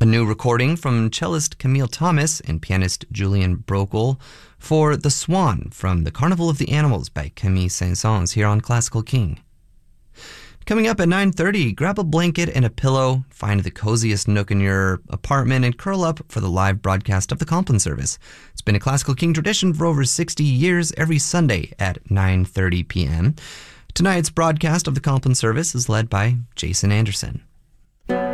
A new recording from cellist Camille Thomas and pianist Julian Brokel for The Swan from The Carnival of the Animals by Camille Saint-Saëns here on Classical King. Coming up at 9:30, grab a blanket and a pillow, find the coziest nook in your apartment, and curl up for the live broadcast of the Compline service. It's been a Classical King tradition for over 60 years, every Sunday at 9:30 p.m. Tonight's broadcast of the Compline service is led by Jason Anderson.